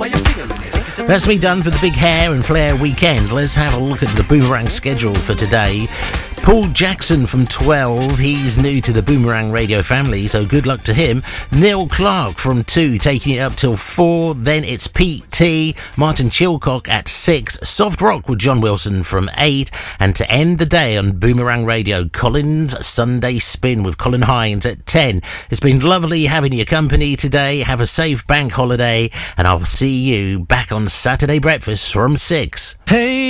That's me done for the Big Hair and Flair weekend. Let's have a look at the Boomerang schedule for today. Paul Jackson from 12, he's new to the Boomerang radio family, so good luck to him. Neil Clark from 2, taking it up till 4. Then it's Pete T, Martin Chilcock at 6, Soft Rock with John Wilson from 8, and to end the day on Boomerang Radio, Colin's Sunday Spin with Colin Hines at 10. It's been lovely having your company today. Have a safe bank holiday, and I'll see you back on Saturday Breakfast from 6. Hey!